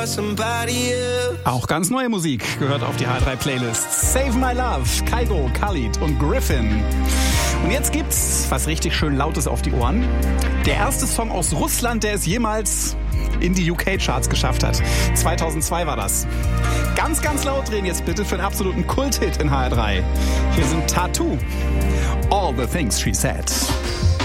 Auch ganz neue Musik gehört auf die H3-Playlist. Save My Love, Kygo, Khalid und Griffin. Und jetzt gibt's was richtig schön Lautes auf die Ohren. Der erste Song aus Russland, der es jemals in die UK-Charts geschafft hat. 2002 war das. Ganz, ganz laut drehen jetzt bitte für einen absoluten Kult-Hit in HR3. Hier sind Tattoo. All the Things She Said.